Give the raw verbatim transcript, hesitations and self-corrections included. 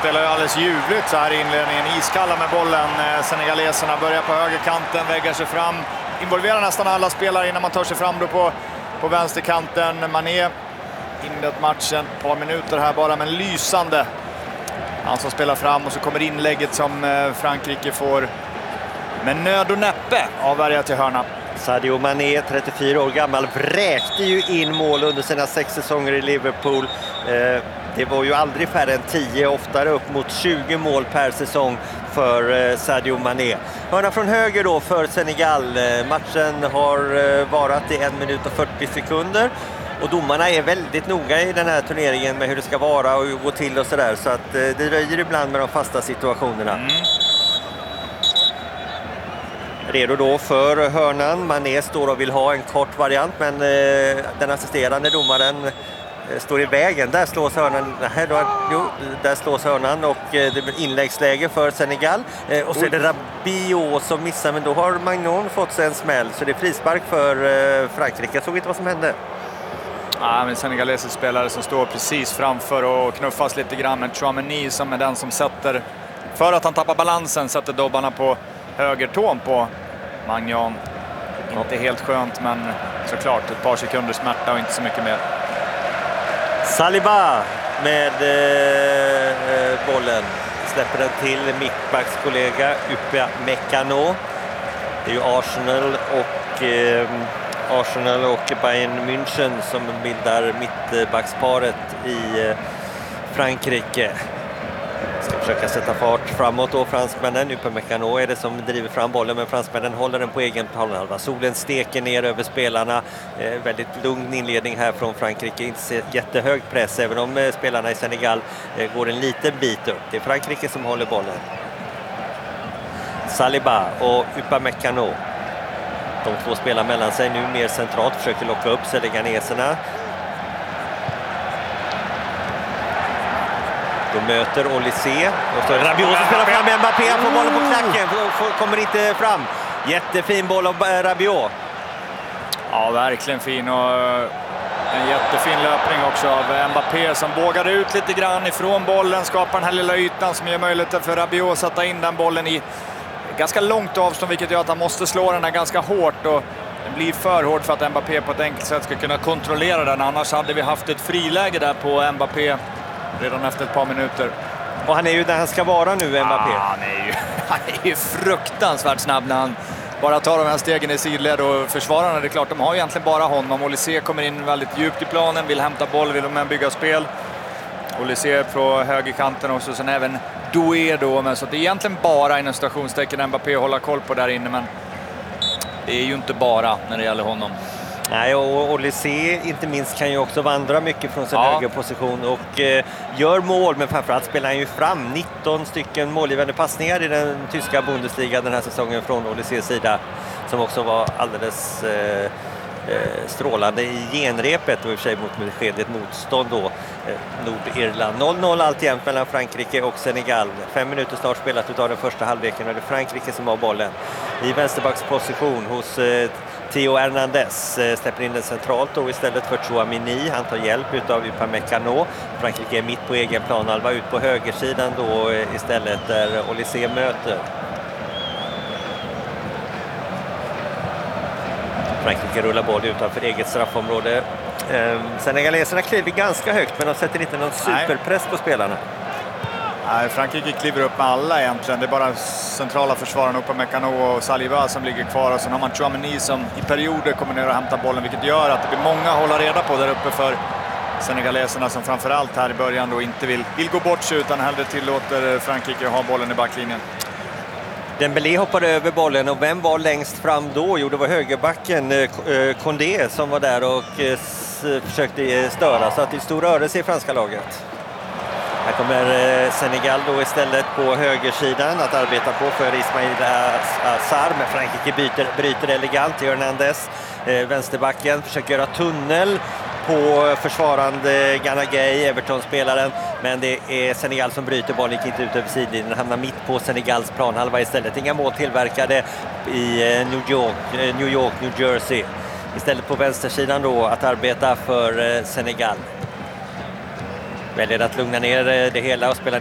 spelar ju alldeles ljuvligt så här i inledningen. Iskalla med bollen. Senegaleserna börjar på högerkanten, väggar sig fram. Involverar nästan alla spelare innan man tar sig fram då på, på vänsterkanten. Mané inlett matchen ett par minuter här bara, men lysande. Han som spelar fram och så kommer inlägget som Frankrike får med nöd och näppe avvärja till hörna. Sadio Mané, trettiofyra år gammal, vräkte ju in mål under sina sex säsonger i Liverpool. Eh, det var ju aldrig färre än tio, oftare upp mot tjugo mål per säsong för eh, Sadio Mané. Hörna från höger då för Senegal. Eh, matchen har eh, varat i en minut och fyrtio sekunder. Och domarna är väldigt noga i den här turneringen med hur det ska vara och gå till och sådär. Så att eh, det röjer ibland med de fasta situationerna. Mm. Redo då för hörnan. Mané står och vill ha en kort variant, men eh, den assisterande domaren eh, står i vägen. Där slås hörnan. Nej, då, jo, där slås hörnan och eh, det blir inläggsläge för Senegal. Eh, och så är det Rabiot som missar, men då har Magnon fått sig en smäll. Så det är frispark för eh, Frankrike. Jag såg inte vad som hände. Ja, men senegalesisk spelare som står precis framför och knuffas lite grann. Men Tchouaméni som är den som sätter, för att han tappar balansen, sätter dobbarna på högertån på Magnon. Inte helt skönt, men såklart ett par sekunder smärta och inte så mycket mer. Saliba med eh, bollen. Släpper den till mittbackskollega Upamecano. Det är ju Arsenal och eh, Arsenal och Bayern München som bildar mittbacksparet i eh, Frankrike. Ska försöka sätta fart framåt då, fransmännen. Upamecano är det som driver fram bollen, men fransmännen håller den på egen planhalva. Solen steker ner över spelarna. Eh, väldigt lugn inledning här från Frankrike. Inte jättehög press, även om eh, spelarna i Senegal eh, går en liten bit upp. Det är Frankrike som håller bollen. Saliba och Upamecano. De två spelar mellan sig nu mer centralt, försöker locka upp seneganeserna. De möter Olysée. Och så är det Rabiot som spelar fram med Mbappé. Han får bollen på klacken. Kommer inte fram. Jättefin boll av Rabiot. Ja, verkligen fin. Och en jättefin löpning också av Mbappé som vågar ut lite grann ifrån bollen. Skapar den här lilla ytan som ger möjlighet för Rabiot att sätta in den bollen i ganska långt avstånd, vilket gör att han måste slå den här ganska hårt. Och den blir för hård för att Mbappé på ett enkelt sätt ska kunna kontrollera den. Annars hade vi haft ett friläge där på Mbappé redan efter ett par minuter. Och han är ju där han ska vara nu, Mbappé. Ah, han, är ju, han är ju fruktansvärt snabb när han bara tar de här stegen i sidled. Och försvararna, det är klart, de har egentligen bara honom. Olysée kommer in väldigt djupt i planen, vill hämta boll, vill de bygga spel. Olysée på högerkanten och så sen även Doué då. Men så det är egentligen bara inom stationstecken Mbappé håller koll på där inne. Men det är ju inte bara när det gäller honom. Nej, och Olysée inte minst kan ju också vandra mycket från sin ja. högerposition och eh, gör mål, men framförallt spelar han ju fram nitton stycken målgivande passningar i den tyska Bundesliga den här säsongen från Olysées sida, som också var alldeles eh, eh, strålande i genrepet och i och för sig mot beskedligt motstånd då. Eh, Nordirland noll noll alltjämt mellan Frankrike och Senegal. Fem minuter snart spelat utav den första halvleken och det är Frankrike som har bollen i vänsterbacksposition hos eh, Theo Hernandez. Släpper in den centralt då istället för Tchouaméni. Han tar hjälp utav Upamecano. Frankrike är mitt på egen planhalva, ut på högersidan då istället där Olysée möter. Frankrike rullar boll utanför eget straffområde. Senegaleserna kliver ganska högt, men de sätter inte någon superpress på spelarna. Nej, Frankrike kliver upp med alla egentligen. Det är bara centrala försvararna Upamecano och Saliba som ligger kvar. Och sen har man Tchouaméni som i perioder kommer ner och hämtar bollen, vilket gör att det blir många att hålla reda på där uppe för senegaleserna, som framförallt här i början då inte vill, vill gå bort sig utan hellre tillåter Frankrike att ha bollen i backlinjen. Dembélé hoppade över bollen och vem var längst fram då? Jo, det var högerbacken Condé som var där och försökte störa, så att det är stor rörelse i franska laget. Här kommer Senegal då istället på högersidan att arbeta på för Ismail Assar, men Frankrike byter, bryter elegant. Hernandez, eh, vänsterbacken, försöker göra tunnel på försvarande Gana Gueye, Everton-spelaren, men det är Senegal som bryter bollen, gick inte ut över sidlinjen, hamnar mitt på Senegals planhalva istället. Inga mål tillverkade i New York, New York, New Jersey. Istället på vänstersidan då att arbeta för Senegal. Väljer att lugna ner det hela och spela